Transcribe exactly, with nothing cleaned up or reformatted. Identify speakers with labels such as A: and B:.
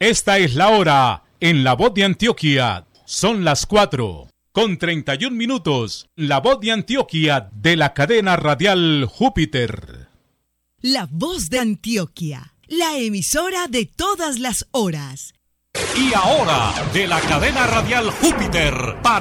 A: Esta es la hora en La Voz de Antioquia. Son las cuatro con treinta y un minutos. La Voz de Antioquia de la cadena radial Júpiter.
B: La Voz de Antioquia, la emisora de todas las horas.
A: Y ahora, de la cadena radial Júpiter para